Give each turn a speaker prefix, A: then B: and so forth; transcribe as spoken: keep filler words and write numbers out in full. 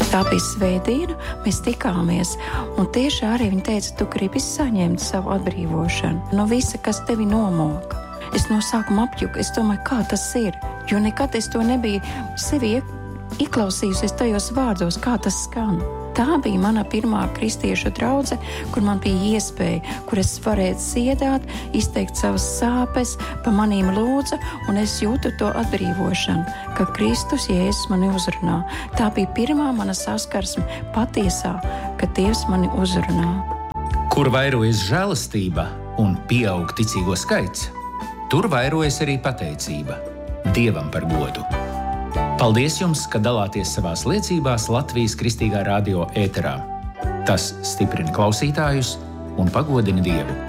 A: Tā bija svētdiena, mēs tikāmies, un tieši arī viņa teica, tu gribi saņemt savu atbrīvošanu no visa, kas tevi nomoka. Es no sākuma apjuku, es domāju, kā tas ir, jo nekad es to nebiju sevi ieklausījusies tajos vārdos, kā tas skan. Tā bija mana pirmā kristiešu draudze, kur man bija iespēja, kur es varēju dziedāt, izteikt savas sāpes, pa manīm lūdza, un es jūtu to atbrīvošanu, ka Kristus Jēzus mani uzrunā. Tā bija pirmā mana saskarsme patiesā, ka Dievs mani uzrunā.
B: Kur vairojas žēlastība un pieaug ticīgo skaits, tur vairojas arī pateicība Dievam par godu. Paldies jums, ka dalāties savās liecībās Latvijas Kristīgā radio ēterā. Tas stiprina klausītājus un pagodina Dievu.